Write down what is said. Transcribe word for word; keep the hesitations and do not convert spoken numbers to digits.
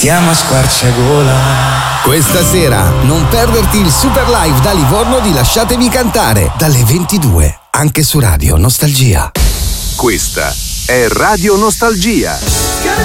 cantiamo a squarciagola. Questa sera non perderti il super live da Livorno di Lasciatemi cantare dalle ventidue, anche su Radio Nostalgia. Questa è Radio Nostalgia.